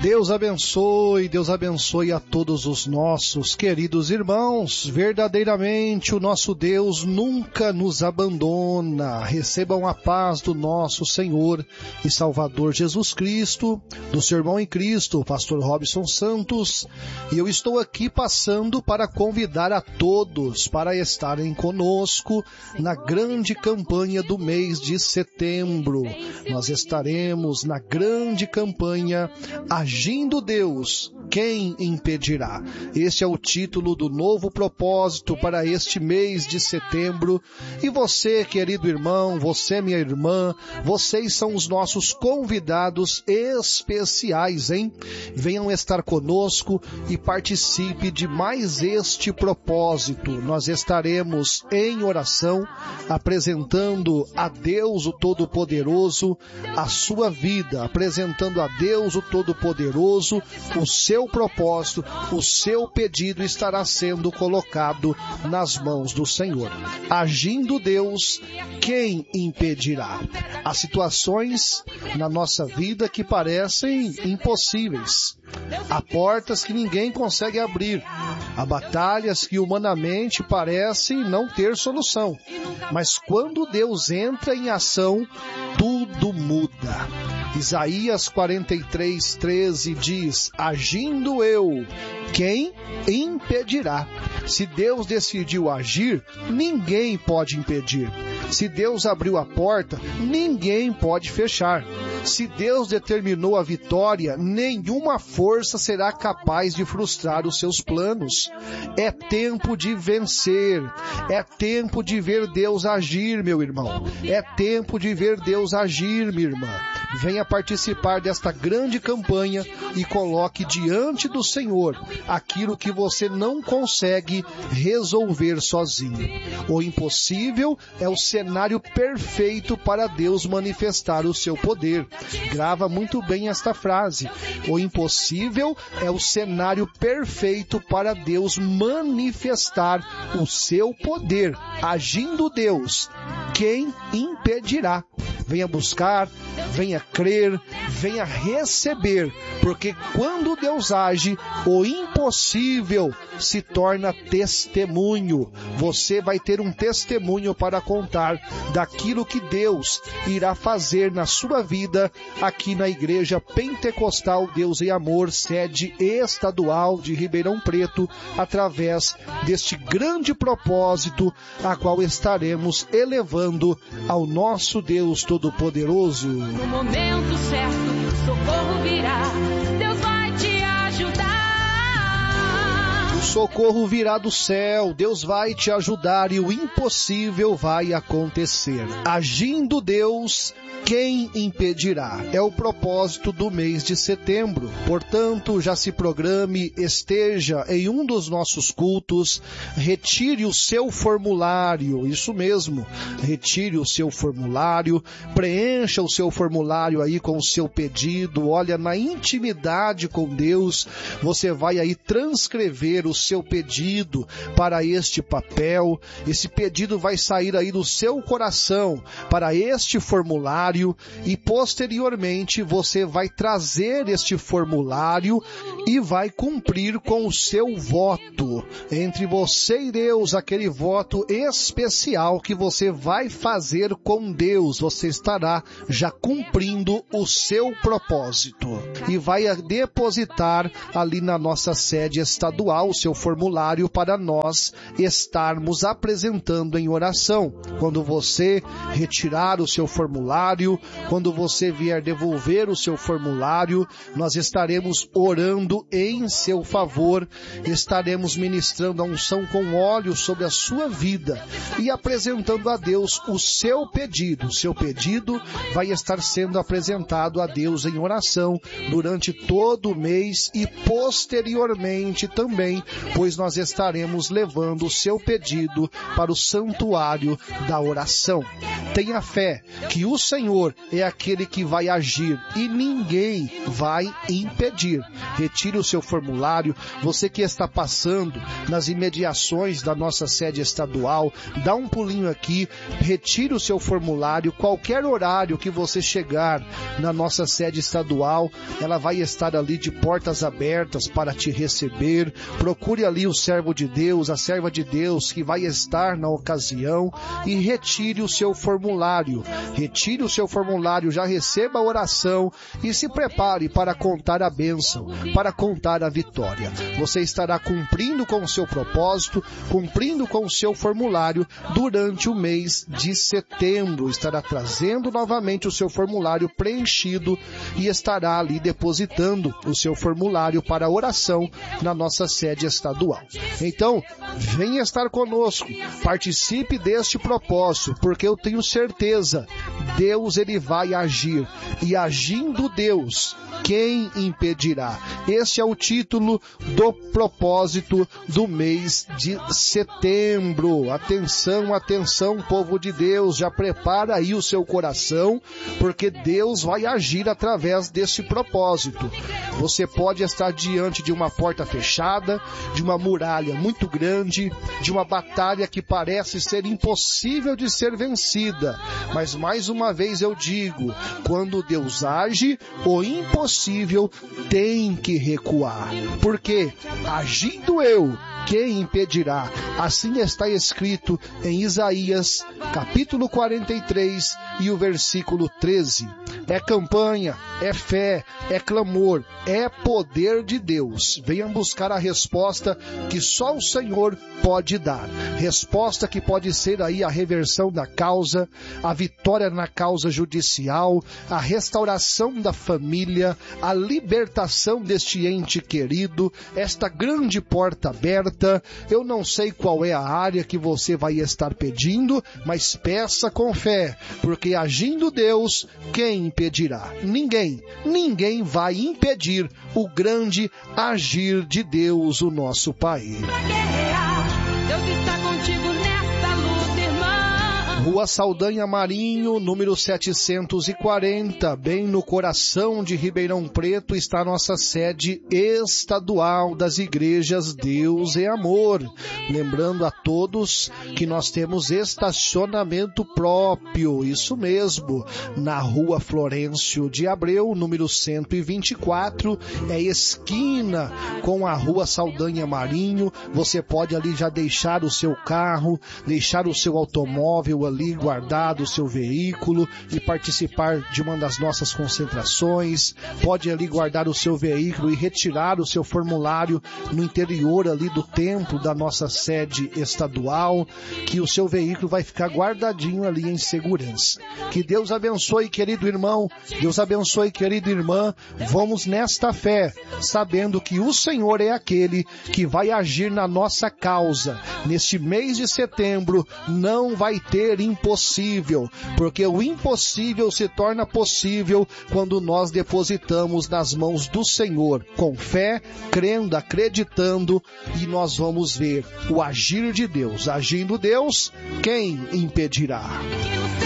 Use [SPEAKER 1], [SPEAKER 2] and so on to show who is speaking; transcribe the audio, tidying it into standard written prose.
[SPEAKER 1] Deus abençoe a todos os nossos queridos irmãos. Verdadeiramente o nosso Deus nunca nos abandona. Recebam a paz do nosso Senhor e Salvador Jesus Cristo, do seu irmão em Cristo, pastor Robson Santos. E eu estou aqui passando para convidar a todos para estarem conosco na grande campanha do mês de setembro. Nós estaremos na grande campanha Agindo Deus, quem impedirá? Este é o título do novo propósito para este mês de setembro. E você, querido irmão, você, minha irmã, vocês são os nossos convidados especiais, hein? Venham estar conosco e participe de mais este propósito. Nós estaremos em oração, apresentando a Deus o Todo-Poderoso a sua vida, apresentando a Deus o Todo-Poderoso o seu propósito, o seu pedido estará sendo colocado nas mãos do Senhor. Agindo Deus, quem impedirá? Há situações na nossa vida que parecem impossíveis. Há portas que ninguém consegue abrir. Há batalhas que humanamente parecem não ter solução. Mas quando Deus entra em ação, tudo muda. Isaías 43:13 diz: agindo eu, quem impedirá? Se Deus decidiu agir, ninguém pode impedir. Se Deus abriu a porta, ninguém pode fechar. Se Deus determinou a vitória, nenhuma força será capaz de frustrar os seus planos. É tempo de vencer. É tempo de ver Deus agir, meu irmão. É tempo de ver Deus agir, minha irmã. Venha participar desta grande campanha e coloque diante do Senhor aquilo que você não consegue resolver sozinho. O impossível é o cenário perfeito para Deus manifestar o seu poder. Grava muito bem esta frase. O impossível é o cenário perfeito para Deus manifestar o seu poder. Agindo Deus, quem impedirá? Venha buscar, venha crer, venha receber, porque quando Deus age, o impossível se torna testemunho. Você vai ter um testemunho para contar daquilo que Deus irá fazer na sua vida aqui na Igreja Pentecostal Deus e Amor, sede estadual de Ribeirão Preto, através deste grande propósito a qual estaremos elevando ao nosso Deus Todo-Poderoso.
[SPEAKER 2] No momento certo, socorro virá, Deus vai te ajudar.
[SPEAKER 1] O socorro virá do céu, Deus vai te ajudar e o impossível vai acontecer. Agindo Deus, quem impedirá? É o propósito do mês de setembro. Portanto, já se programe, esteja em um dos nossos cultos, retire o seu formulário, isso mesmo, retire o seu formulário, preencha o seu formulário aí com o seu pedido, olha, na intimidade com Deus, você vai aí transcrever o seu pedido para este papel, esse pedido vai sair aí do seu coração para este formulário, e posteriormente você vai trazer este formulário e vai cumprir com o seu voto entre você e Deus, aquele voto especial que você vai fazer com Deus. Você estará já cumprindo o seu propósito e vai depositar ali na nossa sede estadual o seu formulário para nós estarmos apresentando em oração. Quando você retirar o seu formulário, quando você vier devolver o seu formulário, nós estaremos orando em seu favor, estaremos ministrando a unção com óleo sobre a sua vida e apresentando a Deus o seu pedido. O seu pedido vai estar sendo apresentado a Deus em oração durante todo o mês e posteriormente também pois nós estaremos levando o seu pedido para o santuário da oração. Tenha fé que o Senhor é aquele que vai agir e ninguém vai impedir. Retire o seu formulário. Você que está passando nas imediações da nossa sede estadual, dá um pulinho aqui, retire o seu formulário. Qualquer horário que você chegar na nossa sede estadual, ela vai estar ali de portas abertas para te receber. Procure ali o servo de Deus, a serva de Deus que vai estar na ocasião e retire o seu formulário. Retire o seu formulário, já receba a oração e se prepare para contar a bênção, para contar a vitória. Você estará cumprindo com o seu propósito, cumprindo com o seu formulário durante o mês de setembro. Estará trazendo novamente o seu formulário preenchido e estará ali depositando o seu formulário para oração na nossa sede estadual. Então, venha estar conosco, participe deste propósito, porque eu tenho certeza, Deus ele vai agir, e agindo Deus, quem impedirá? Esse é o título do propósito do mês de setembro. Atenção, atenção, povo de Deus, já prepara aí o seu coração, porque Deus vai agir através desse propósito. Você pode estar diante de uma porta fechada, de uma muralha muito grande, de uma batalha que parece ser impossível de ser vencida. Mas mais uma vez eu digo, quando Deus age, o impossível tem que recuar. Porque agindo eu, quem impedirá? Assim está escrito em Isaías, capítulo 43 e o versículo 13. É campanha, é fé, é clamor, é poder de Deus. Venham buscar a resposta que só o Senhor pode dar. Resposta que pode ser aí a reversão da causa, a vitória na causa judicial, a restauração da família, a libertação deste ente querido, esta grande porta aberta. Eu não sei qual é a área que você vai estar pedindo, mas peça com fé, porque agindo Deus, quem impedirá? Ninguém vai impedir o grande agir de Deus, o nosso Pai.
[SPEAKER 2] Deus está contigo nesta luta, irmão.
[SPEAKER 1] Rua Saldanha Marinho, número 740, bem no coração de Ribeirão Preto, está a nossa sede estadual das igrejas Deus é Amor. Lembrando a todos que nós temos estacionamento próprio, isso mesmo, na Rua Florencio de Abreu, número 124, é esquina com a Rua Saldanha Marinho. Você pode ali já deixar o seu carro, deixar o seu automóvel ali guardado, o seu veículo, e participar de uma das nossas concentrações. Pode ali guardar o seu veículo e retirar o seu formulário no interior ali do templo da nossa sede estadual, que o seu veículo vai ficar guardadinho ali em segurança. Que Deus abençoe, querido irmão, Deus abençoe, querida irmã. Vamos nesta fé, sabendo que o Senhor é aquele que vai agir na nossa causa. Neste mês de setembro não vai ter impossível, porque o impossível se torna possível quando nós depositamos nas mãos do Senhor, com fé, crendo, acreditando, e nós vamos ver o agir de Deus. Agindo Deus, quem impedirá?